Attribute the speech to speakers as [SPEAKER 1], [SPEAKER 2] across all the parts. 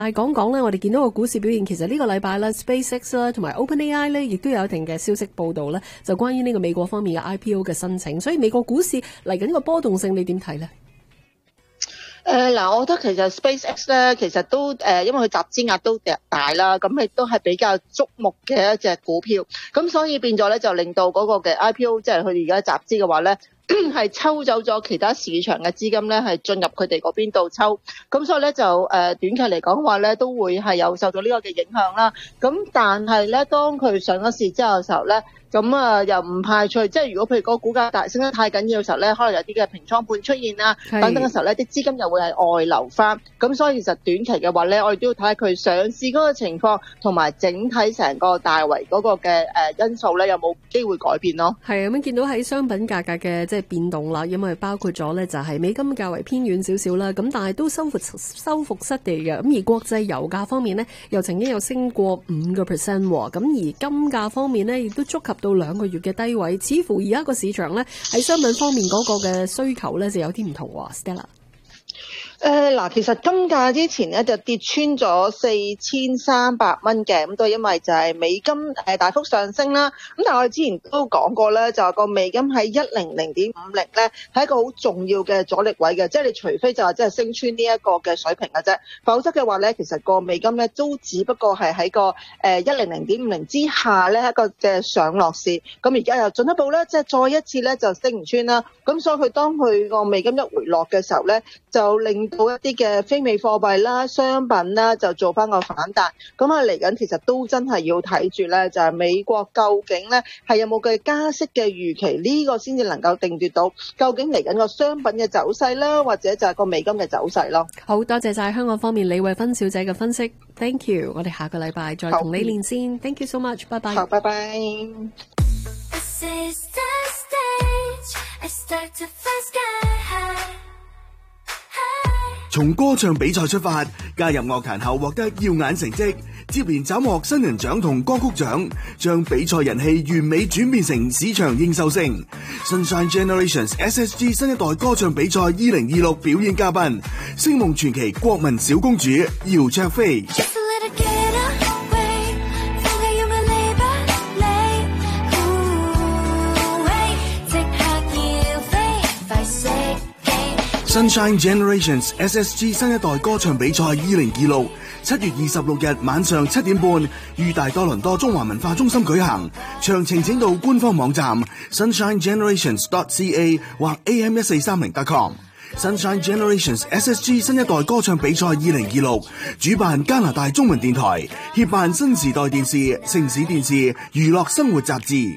[SPEAKER 1] 講講咧，我哋見到個股市表現，其實呢個禮拜咧 SpaceX 啦同埋 OpenAI 咧，亦都有一定嘅消息報道咧，就關於呢個美國方面嘅 IPO 嘅申請，所以美國股市嚟緊個波動性，你點睇咧？
[SPEAKER 2] 我覺得其實 SpaceX 咧，其實都因為佢集資額都大啦，咁亦都係比較矚目嘅一隻股票，咁所以變咗咧就令到嗰個嘅 IPO，即係佢哋而家集資嘅話咧，係抽走咗其他市場嘅資金咧，係進入佢哋嗰邊度抽，咁所以咧就短期嚟講話咧，都會係有受到呢個嘅影響啦。咁但係咧，當佢上咗市之後嘅時候咧，咁又唔排除，即係如果譬如個股價升得太緊要嘅時候咧，可能有啲嘅平倉盤出現啊，等等嘅時候咧，啲資金又會係外流翻。咁所以其實短期嘅話咧，我哋都要睇下佢上市嗰個情況，同埋整體成個大圍嗰個嘅因素咧，有冇機會改變咯？
[SPEAKER 1] 係咁樣見到喺商品價格嘅即係變動啦，因為包括咗咧就係美金較為偏軟少少啦，咁但係都收復失地嘅。咁而國際油價方面呢，又曾經有升過5%喎。咁而金價方面呢，亦都觸及到2個月嘅低位，似乎而家個市場咧喺商品方面嗰個嘅需求咧就有啲唔同喎。Stella。
[SPEAKER 2] 其實金價之前咧就跌穿咗4300蚊嘅，咁都係因為就係美金大幅上升啦。咁但係我哋之前都講過咧，就係個美金喺100.50咧係一個好重要嘅阻力位嘅，即係你除非就係即係升穿呢一個嘅水平嘅啫，否則嘅話咧，其實個美金咧都只不過係喺個100.50之下咧一個嘅上落市。咁而家又進一步咧，即係再一次咧就升唔穿啦。咁所以當佢個美金一回落嘅時候咧，就令到一啲嘅非美貨幣啦、商品啦，就做翻個反彈。咁嚟緊其實都真係要睇住咧，就係美國究竟咧係有冇嘅加息嘅預期，呢個先至能夠定奪到究竟嚟緊個商品嘅走勢啦，或者就係個美金嘅走勢咯。
[SPEAKER 1] 好多謝晒香港方面李慧芬小姐嘅分析 ，Thank you。我哋下個禮拜再同你連線 ，Thank you so much， 拜拜。
[SPEAKER 2] 好，拜拜。
[SPEAKER 3] 從歌唱比賽出發，加入樂壇後獲得耀眼成績，接連斬獲新人獎同歌曲獎，將比賽人氣完美轉變成市場認受性。Sunshine Generations SSG 新一代歌唱比賽2026表演嘉賓，星夢傳奇國民小公主姚焯菲。Sunshine Generations SSG 新一代歌唱比賽2026 7月26日晚上7點半於大多倫多中華文化中心舉行，詳情請到官方網站 sunshinegenerations.ca 或 am1430.com。Sunshine Generations SSG 新一代歌唱比賽2026主辦加拿大中文電台，協辦新時代電視、城市電視、娛樂生活雜誌。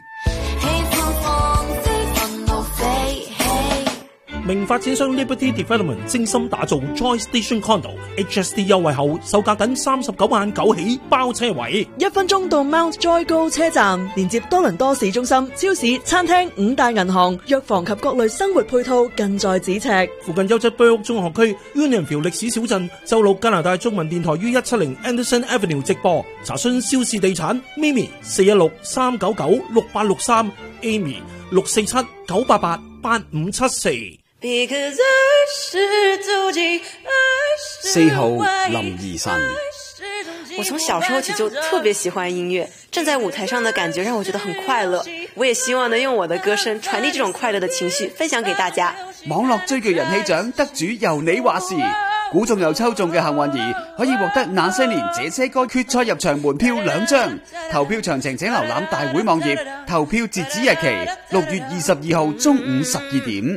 [SPEAKER 4] 名發展商 Liberty Development 精心打造 Joy Station Condo HST 優惠後，售價僅39萬9起，包車位
[SPEAKER 5] ，1分鐘到 Mount Joy 高車站，連接多倫多市中心、超市、餐廳、5大銀行、藥房及各類生活配套，近在咫尺。
[SPEAKER 4] 附近優質居屋中學區 Unionville 歷史小鎮，周六加拿大中文電台於170 Anderson Avenue 直播。查詢肖氏地產 Mimi 416-399-6863 Amy 647-988-8574。
[SPEAKER 6] 4號林怡晨，
[SPEAKER 7] 我從小時候起就特別喜歡音樂，站在舞台上的感覺讓我覺得很快樂。我也希望能用我的歌聲傳遞這種快樂的情緒，分享給大家。
[SPEAKER 6] 網絡最具人氣獎得主由你話事，估中又抽中嘅幸運兒可以獲得那些年這些歌決賽入場門票2張。投票詳情請瀏覽大會網頁，投票截止日期6月22號中午12點。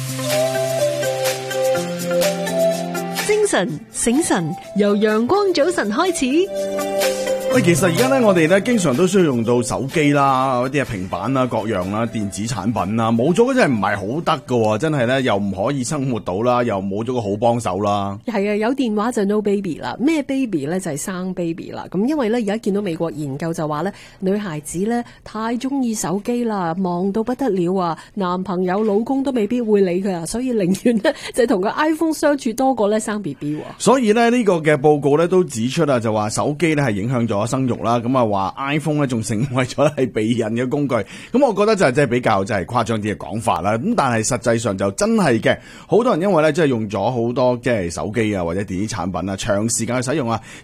[SPEAKER 1] 精神醒神，由陽光早晨開始。
[SPEAKER 8] 喂，其實而家咧，我哋咧經常都需要用到手機啦，嗰啲平板啦，各樣啦，電子產品啦，冇咗嗰真係唔係好得噶，真係咧又唔可以生活到啦，又冇咗個好幫手啦。係啊，
[SPEAKER 1] 有電話就 no baby 啦，咩 baby 咧就係生 baby 啦。咁因為咧而家見到美國研究就話咧，女孩子咧太中意手機啦，忙到不得了啊，男朋友老公都未必會理佢啊，所以寧願咧就同個 iPhone 相處多過咧生 BB。所以咧呢個嘅報告咧都指出啊，就話手機咧係影響咗
[SPEAKER 8] 生育啦，咁啊話 iPhone 咧仲成為咗係避孕嘅工具，咁我覺得就係即係比較即係誇張啲嘅講法啦。咁但係實際上就真係嘅，好多人因為咧即係用咗好多即係手機啊或者電子產品啊，長時間去使用啊，